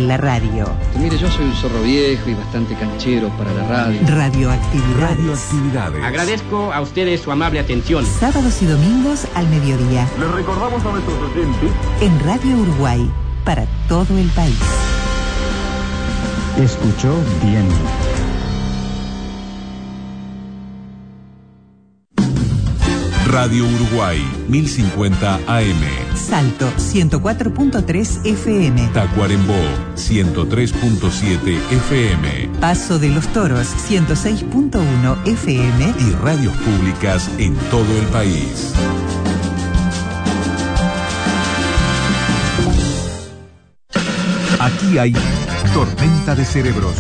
la radio. Mire, yo soy un zorro viejo y bastante canchero para la radio. Radioactividades. Agradezco a ustedes su amable atención. Sábados y domingos al mediodía. Les recordamos a nuestros oyentes. En Radio Uruguay, para todo el país. Escuchó bien. Radio Uruguay, 1050 AM. Salto, 104.3 FM. Tacuarembó, 103.7 FM. Paso de los Toros, 106.1 FM. Y radios públicas en todo el país. Aquí hay tormenta de cerebros.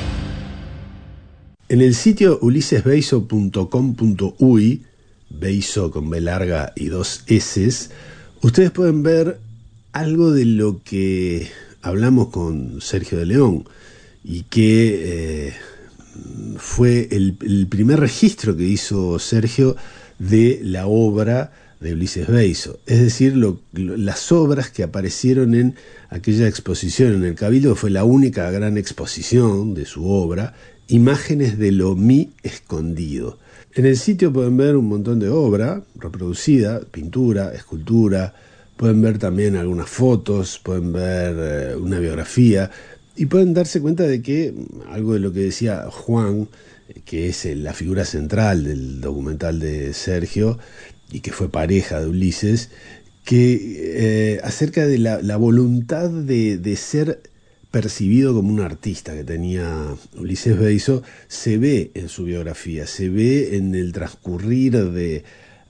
En el sitio ulisesbeiso.com.uy, Beiso con B larga y 2 S, ustedes pueden ver algo de lo que hablamos con Sergio de León y que fue el primer registro que hizo Sergio de la obra de Ulises Beiso, es decir, las obras que aparecieron en aquella exposición en el Cabildo, que fue la única gran exposición de su obra, Imágenes de lo mí escondido. En el sitio pueden ver un montón de obra reproducida, pintura, escultura, pueden ver también algunas fotos, pueden ver una biografía y pueden darse cuenta de que algo de lo que decía Juan, que es la figura central del documental de Sergio y que fue pareja de Ulises, que acerca de la voluntad de ser percibido como un artista que tenía Ulises Beiso, se ve en su biografía, se ve en el transcurrir de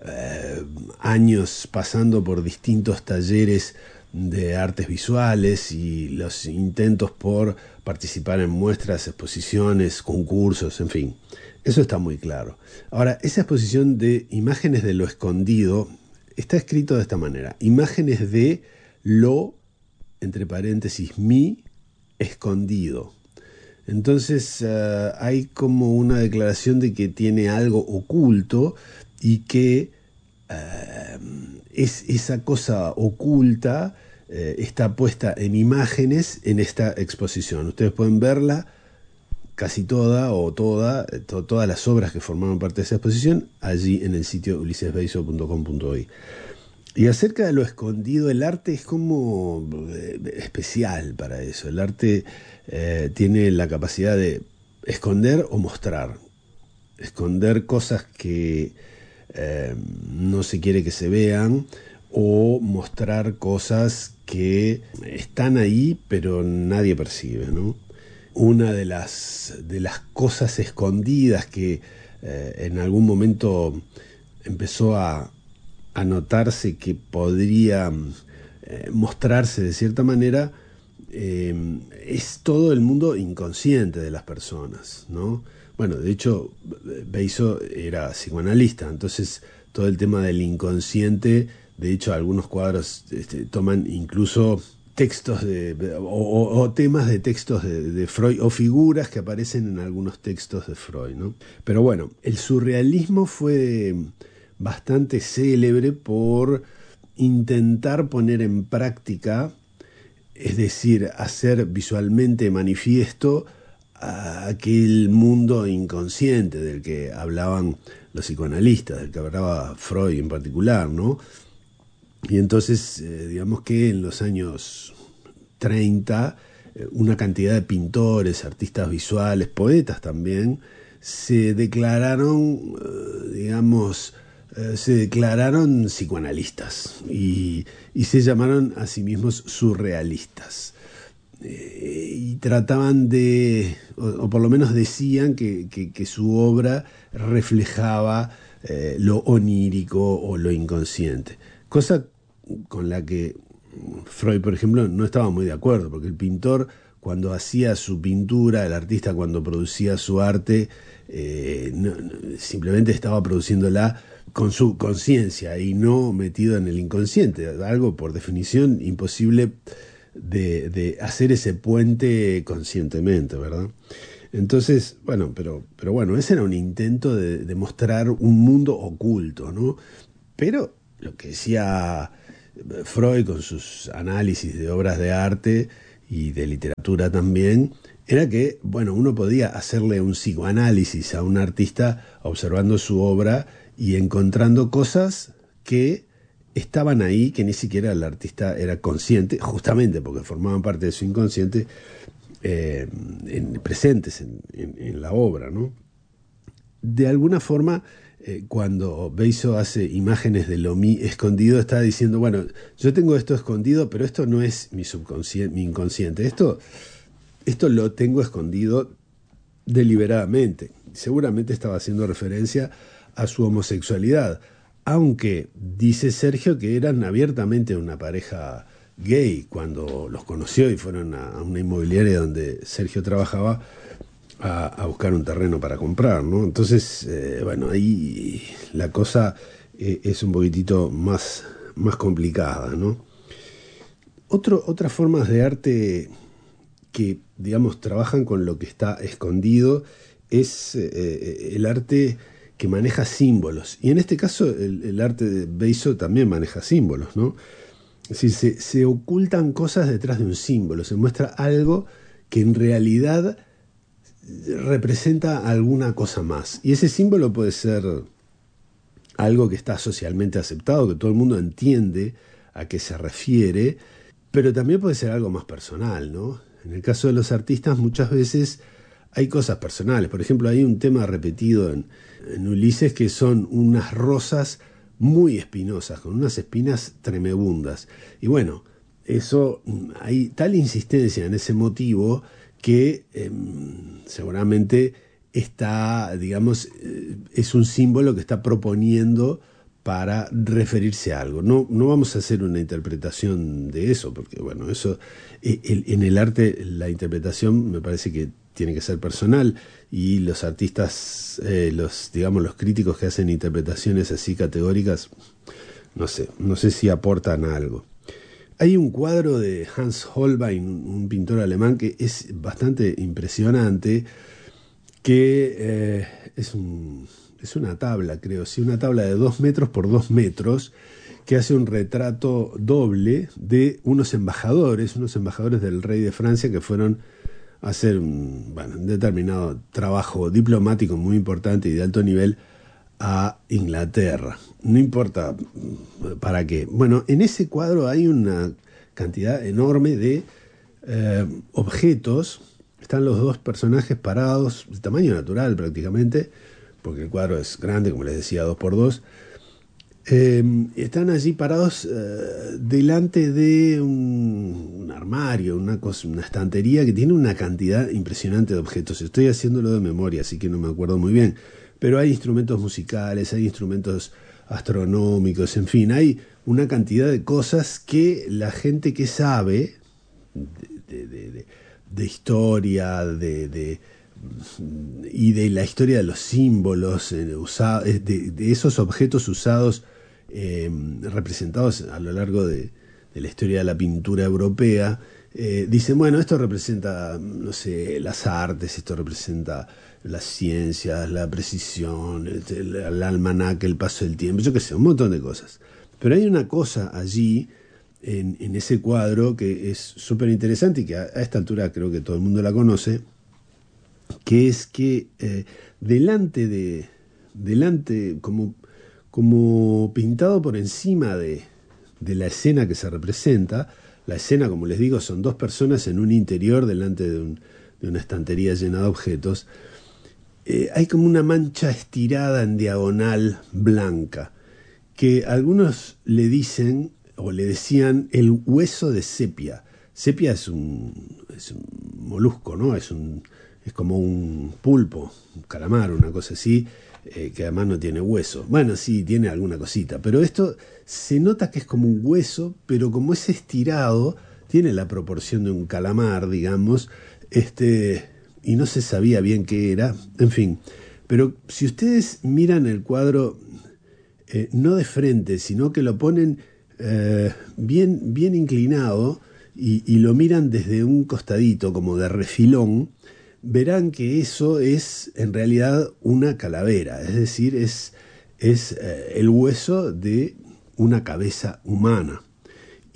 años pasando por distintos talleres de artes visuales y los intentos por participar en muestras, exposiciones, concursos, en fin. Eso está muy claro. Ahora, esa exposición de Imágenes de lo escondido está escrito de esta manera: imágenes de lo, entre paréntesis, mi escondido. Entonces hay como una declaración de que tiene algo oculto y que esa cosa oculta está puesta en imágenes en esta exposición. Ustedes pueden verla casi toda o todas las obras que formaron parte de esa exposición allí en el sitio ulisesbeiso.com.uy. Y acerca de lo escondido, el arte es como especial para eso. El arte tiene la capacidad de esconder o mostrar. Esconder cosas que no se quiere que se vean, o mostrar cosas que están ahí pero nadie percibe, ¿no? Una de las cosas escondidas que en algún momento empezó a notarse que podría mostrarse de cierta manera, es todo el mundo inconsciente de las personas, ¿no? Bueno, de hecho, Beiso era psicoanalista, entonces todo el tema del inconsciente, de hecho algunos cuadros toman incluso textos o temas de textos de Freud, o figuras que aparecen en algunos textos de Freud, ¿no? Pero bueno, el surrealismo fue bastante célebre por intentar poner en práctica, es decir, hacer visualmente manifiesto aquel mundo inconsciente del que hablaban los psicoanalistas, del que hablaba Freud en particular, ¿no? Y entonces, digamos que en los años 30, una cantidad de pintores, artistas visuales, poetas también, se declararon, psicoanalistas y se llamaron a sí mismos surrealistas. Y trataban de, o por lo menos decían que su obra reflejaba lo onírico o lo inconsciente. Cosa con la que Freud, por ejemplo, no estaba muy de acuerdo, porque el pintor, cuando hacía su pintura, el artista cuando producía su arte, simplemente estaba produciéndola con su conciencia y no metido en el inconsciente, algo por definición imposible de hacer ese puente conscientemente, ¿verdad? Entonces, bueno, pero bueno, ese era un intento de mostrar un mundo oculto, ¿no? Pero lo que decía Freud con sus análisis de obras de arte y de literatura también, era que, bueno, uno podía hacerle un psicoanálisis a un artista observando su obra y encontrando cosas que estaban ahí, que ni siquiera el artista era consciente, justamente porque formaban parte de su inconsciente, presentes en la obra, ¿no? De alguna forma, cuando Beiso hace imágenes de lo escondido, está diciendo, bueno, yo tengo esto escondido, pero esto no es mi inconsciente. Esto lo tengo escondido deliberadamente. Seguramente estaba haciendo referencia a su homosexualidad, aunque dice Sergio que eran abiertamente una pareja gay cuando los conoció y fueron a una inmobiliaria donde Sergio trabajaba a buscar un terreno para comprar, ¿no? Entonces, bueno, ahí la cosa es un poquitito más complicada, ¿no? Otras formas de arte que, digamos, trabajan con lo que está escondido es el arte que maneja símbolos. Y en este caso el arte de Beiso también maneja símbolos, ¿no? Es decir, se ocultan cosas detrás de un símbolo, se muestra algo que en realidad representa alguna cosa más. Y ese símbolo puede ser algo que está socialmente aceptado, que todo el mundo entiende a qué se refiere, pero también puede ser algo más personal, ¿no? En el caso de los artistas muchas veces hay cosas personales. Por ejemplo, hay un tema repetido en Ulises que son unas rosas muy espinosas, con unas espinas tremebundas. Y bueno, eso, hay tal insistencia en ese motivo que seguramente está, digamos, es un símbolo que está proponiendo para referirse a algo. No vamos a hacer una interpretación de eso, porque bueno, eso en el arte la interpretación me parece que tiene que ser personal, y los artistas, los críticos que hacen interpretaciones así categóricas, no sé si aportan algo. Hay un cuadro de Hans Holbein, un pintor alemán, que es bastante impresionante, que es una tabla, creo, sí, una tabla de 2 metros por 2 metros, que hace un retrato doble de unos embajadores del rey de Francia que fueron a hacer un determinado trabajo diplomático muy importante y de alto nivel a Inglaterra. No importa para qué. Bueno, en ese cuadro hay una cantidad enorme de objetos. Están los dos personajes parados, de tamaño natural prácticamente, porque el cuadro es grande, como les decía, 2x2. Están allí parados delante de un armario, una estantería que tiene una cantidad impresionante de objetos. Estoy haciéndolo de memoria, así que no me acuerdo muy bien. Pero hay instrumentos musicales, hay instrumentos astronómicos, en fin, hay una cantidad de cosas que la gente que sabe de historia, y de la historia de los símbolos, de esos objetos usados, representados a lo largo de la historia de la pintura europea, dicen, bueno, esto representa, no sé, las artes, esto representa las ciencias, la precisión, el almanaque, el paso del tiempo, yo qué sé, un montón de cosas. Pero hay una cosa allí, en ese cuadro, que es súper interesante y que a esta altura creo que todo el mundo la conoce, que es que delante, como pintado por encima de la escena que se representa, la escena, como les digo, son 2 personas en un interior delante de una estantería llena de objetos, hay como una mancha estirada en diagonal blanca, que algunos le dicen o le decían el hueso de sepia. Sepia es un molusco, ¿no? Es como un pulpo, un calamar, una cosa así, que además no tiene hueso. Bueno, sí, tiene alguna cosita, pero esto se nota que es como un hueso, pero como es estirado, tiene la proporción de un calamar, digamos, y no se sabía bien qué era, en fin. Pero si ustedes miran el cuadro, no de frente, sino que lo ponen bien inclinado y lo miran desde un costadito, como de refilón, verán que eso es en realidad una calavera, es decir, es el hueso de una cabeza humana.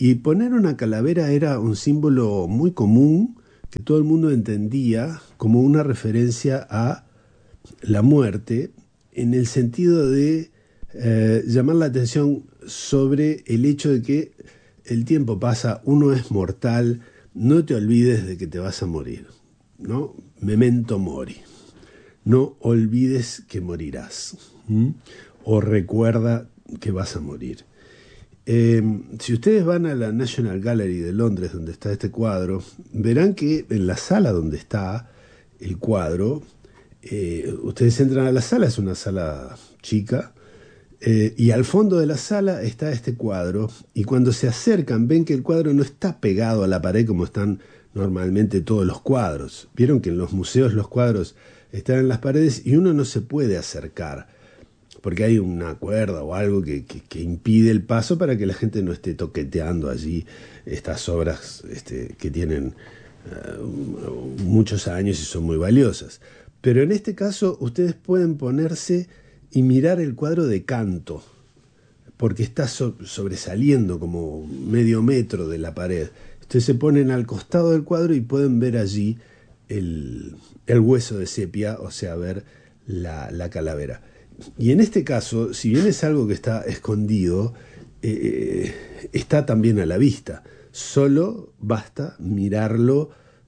Y poner una calavera era un símbolo muy común que todo el mundo entendía como una referencia a la muerte, en el sentido de llamar la atención sobre el hecho de que el tiempo pasa, uno es mortal, no te olvides de que te vas a morir, ¿no? Memento mori. No olvides que morirás. O recuerda que vas a morir. Si ustedes van a la National Gallery de Londres, donde está este cuadro, verán que en la sala donde está el cuadro, ustedes entran a la sala, es una sala chica, y al fondo de la sala está este cuadro, y cuando se acercan ven que el cuadro no está pegado a la pared como están normalmente todos los cuadros. Vieron que en los museos los cuadros están en las paredes y uno no se puede acercar porque hay una cuerda o algo que impide el paso para que la gente no esté toqueteando allí estas obras que tienen muchos años y son muy valiosas. Pero en este caso ustedes pueden ponerse y mirar el cuadro de canto, porque está sobresaliendo como medio metro de la pared. Ustedes se ponen al costado del cuadro y pueden ver allí el hueso de sepia, o sea, ver la calavera. Y en este caso, si bien es algo que está escondido, está también a la vista. Solo basta mirarlo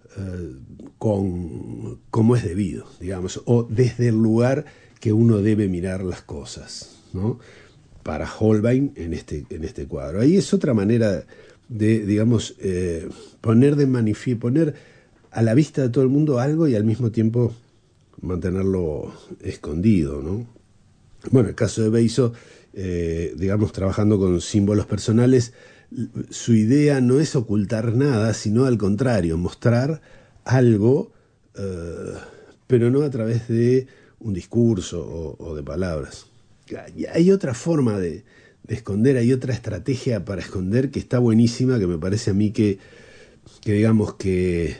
como es debido, digamos, o desde el lugar que uno debe mirar las cosas, ¿no? Para Holbein en este cuadro. Ahí es otra manera de, digamos, poner a la vista de todo el mundo algo y al mismo tiempo mantenerlo escondido, ¿no? Bueno, el caso de Beiso, digamos, trabajando con símbolos personales, su idea no es ocultar nada, sino al contrario, mostrar algo, pero no a través de un discurso o de palabras. Hay otra forma de esconder, hay otra estrategia para esconder que está buenísima, que me parece a mí que digamos que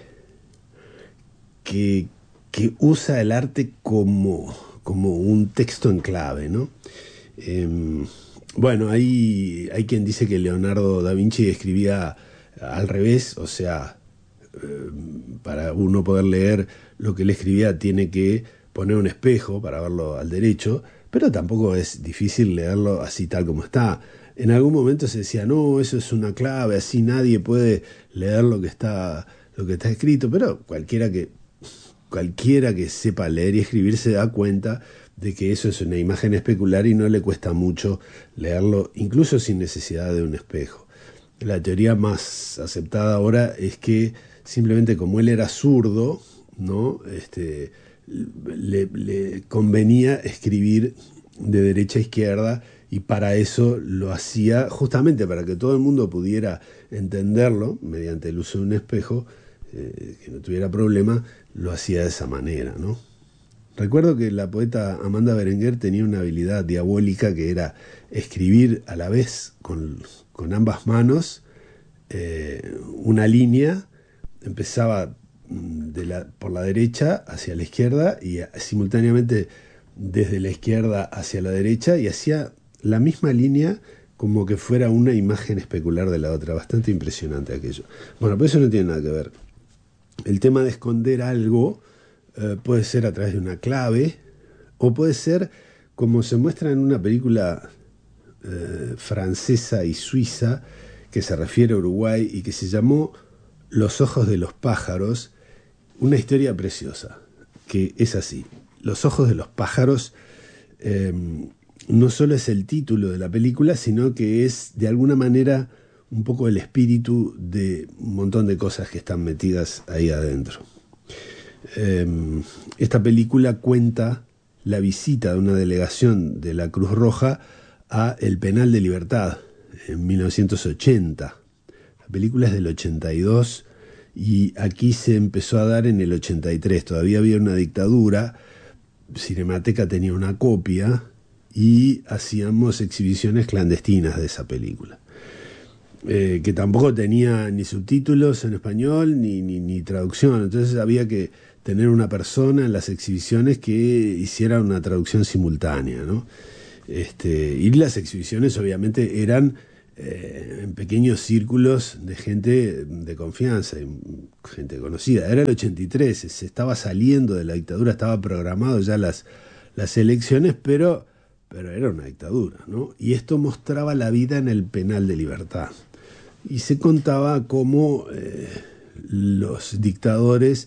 usa el arte como un texto en clave, ¿no? Bueno, hay quien dice que Leonardo da Vinci escribía al revés, o sea, para uno poder leer lo que él escribía tiene que poner un espejo para verlo al derecho, pero tampoco es difícil leerlo así tal como está. En algún momento se decía, no, eso es una clave, así nadie puede leer lo que está escrito, pero cualquiera que sepa leer y escribir se da cuenta de que eso es una imagen especular y no le cuesta mucho leerlo, incluso sin necesidad de un espejo. La teoría más aceptada ahora es que simplemente como él era zurdo, ¿no? Le convenía escribir de derecha a izquierda, y para eso lo hacía justamente para que todo el mundo pudiera entenderlo mediante el uso de un espejo, que no tuviera problema, lo hacía de esa manera, ¿no? Recuerdo que la poeta Amanda Berenguer tenía una habilidad diabólica que era escribir a la vez con ambas manos una línea, empezaba por la derecha hacia la izquierda y simultáneamente desde la izquierda hacia la derecha, y hacía la misma línea como que fuera una imagen especular de la otra. Bastante impresionante aquello. Bueno, pero eso no tiene nada que ver. El tema de esconder algo puede ser a través de una clave, o puede ser como se muestra en una película francesa y suiza que se refiere a Uruguay y que se llamó Los ojos de los pájaros, una historia preciosa, que es así. Los ojos de los pájaros no solo es el título de la película, sino que es de alguna manera un poco el espíritu de un montón de cosas que están metidas ahí adentro. Esta película cuenta la visita de una delegación de la Cruz Roja a el Penal de Libertad en 1980. La película es del 82 y aquí se empezó a dar en el 83. Todavía había una dictadura. Cinemateca tenía una copia y hacíamos exhibiciones clandestinas de esa película, que tampoco tenía ni subtítulos en español ni traducción. Entonces había que tener una persona en las exhibiciones que hiciera una traducción simultánea, ¿no? Y las exhibiciones obviamente eran en pequeños círculos de gente de confianza, gente conocida. Era el 83, se estaba saliendo de la dictadura, estaba programado ya las elecciones, pero era una dictadura, ¿no? Y esto mostraba la vida en el penal de Libertad. Y se contaba cómo los dictadores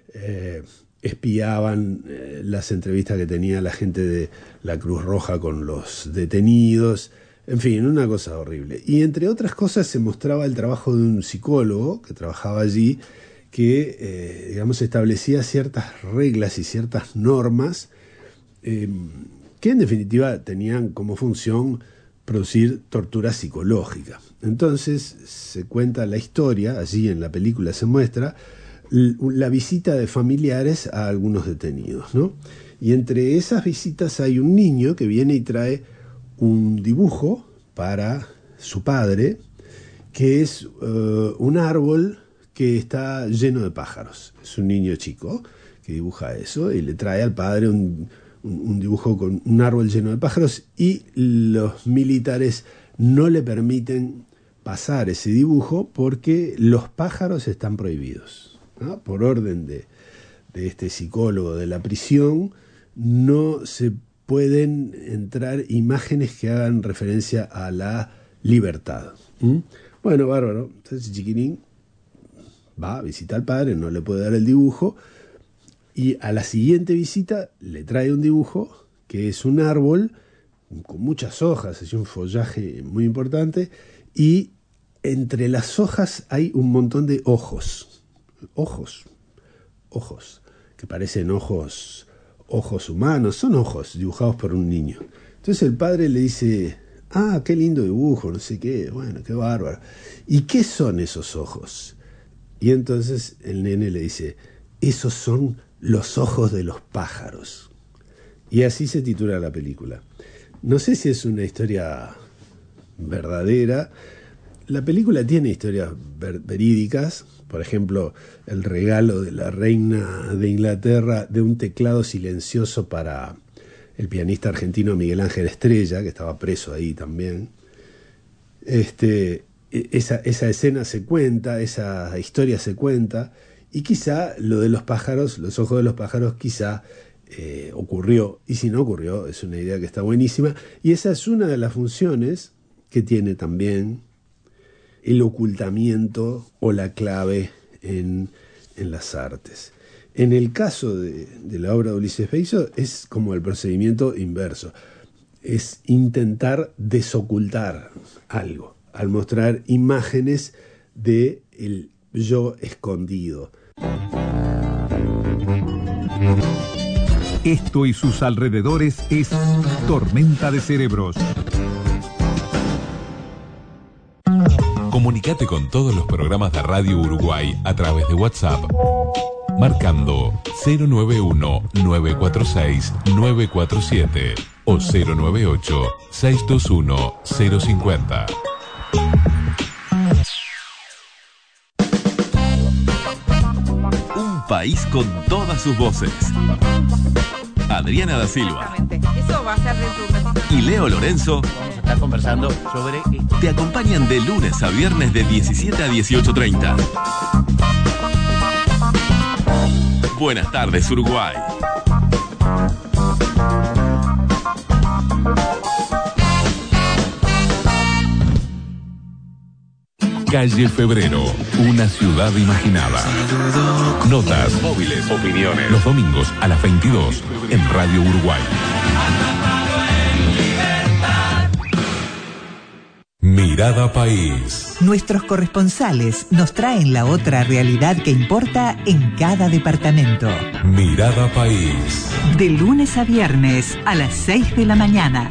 espiaban las entrevistas que tenía la gente de la Cruz Roja con los detenidos. En fin, una cosa horrible. Y entre otras cosas se mostraba el trabajo de un psicólogo que trabajaba allí, que digamos establecía ciertas reglas y ciertas normas que en definitiva tenían como función producir tortura psicológica. Entonces se cuenta la historia, allí en la película se muestra la visita de familiares a algunos detenidos, ¿no? Y entre esas visitas hay un niño que viene y trae un dibujo para su padre, que es un árbol que está lleno de pájaros. Es un niño chico que dibuja eso y le trae al padre un dibujo con un árbol lleno de pájaros, y los militares no le permiten pasar ese dibujo porque los pájaros están prohibidos, ¿no? Por orden de este psicólogo de la prisión, no se pueden entrar imágenes que hagan referencia a la libertad. Bueno, bárbaro. Entonces Chiquirín va a visitar al padre, no le puede dar el dibujo, y a la siguiente visita le trae un dibujo que es un árbol con muchas hojas, es un follaje muy importante, y entre las hojas hay un montón de ojos, que parecen ojos humanos, son ojos dibujados por un niño. Entonces el padre le dice: ah, qué lindo dibujo, no sé qué, bueno, qué bárbaro. ¿Y qué son esos ojos? Y entonces el nene le dice: esos son los ojos de los pájaros. Y así se titula la película. No sé si es una historia verdadera. La película tiene historias verídicas. Por ejemplo, el regalo de la reina de Inglaterra de un teclado silencioso para el pianista argentino Miguel Ángel Estrella, que estaba preso ahí también. Esa escena se cuenta, esa historia se cuenta, y quizá lo de los pájaros, los ojos de los pájaros, quizá ocurrió, y si no ocurrió, es una idea que está buenísima, y esa es una de las funciones que tiene también el ocultamiento o la clave en las artes. En el caso de la obra de Ulises Beizo es como el procedimiento inverso, es intentar desocultar algo, al mostrar imágenes de el yo escondido. Esto y sus alrededores es Tormenta de Cerebros. Comunicate con todos los programas de Radio Uruguay a través de WhatsApp, marcando 091-946-947 o 098-621-050. Un país con todas sus voces. Adriana da Silva. Eso va a ser de y Leo Lorenzo Vamos a estar conversando sobre esto. te acompañan de lunes a viernes de 17 a 18:30. Buenas tardes, Uruguay. Calle Febrero, una ciudad imaginada. Notas, móviles, opiniones. Los domingos a las 22 en Radio Uruguay. Mirada País. Nuestros corresponsales nos traen la otra realidad que importa en cada departamento. Mirada País. De lunes a viernes a las 6 de la mañana.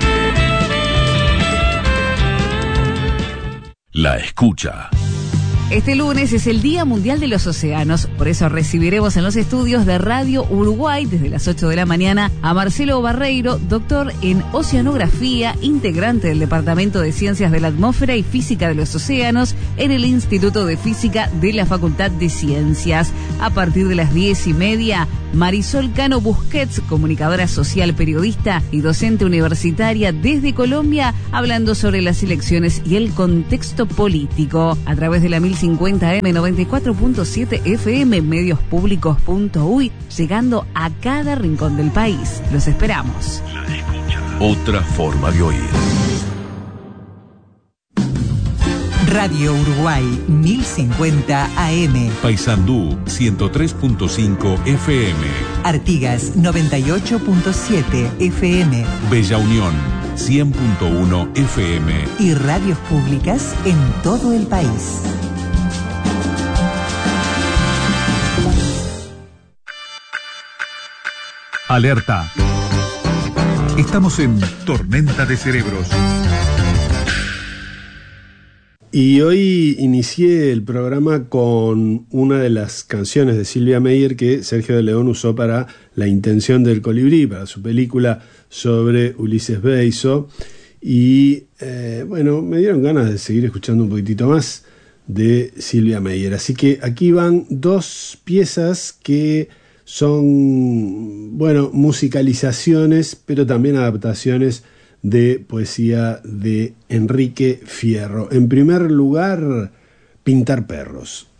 La escucha. Este lunes es el Día Mundial de los Océanos, por eso recibiremos en los estudios de Radio Uruguay desde las 8 de la mañana a Marcelo Barreiro, doctor en Oceanografía, integrante del Departamento de Ciencias de la Atmósfera y Física de los Océanos en el Instituto de Física de la Facultad de Ciencias. A partir de las 10:30, Marisol Cano Busquets, comunicadora social, periodista y docente universitaria desde Colombia, hablando sobre las elecciones y el contexto político a través de la 1050M, 94.7 FM, mediospublicos.uy, llegando a cada rincón del país. Los esperamos. Otra forma de oír. Radio Uruguay 1050 AM. Paysandú 103.5 FM. Artigas 98.7 FM. Bella Unión 100.1 FM. Y radios públicas en todo el país. Alerta. Estamos en Tormenta de Cerebros. Y hoy inicié el programa con una de las canciones de Silvia Meyer que Sergio de León usó para La Intención del Colibrí, para su película sobre Ulises Beizo. Y bueno, me dieron ganas de seguir escuchando un poquitito más de Silvia Meyer. Así que aquí van dos piezas que son, bueno, musicalizaciones, pero también adaptaciones de poesía de Enrique Fierro. En primer lugar, Pintar perros.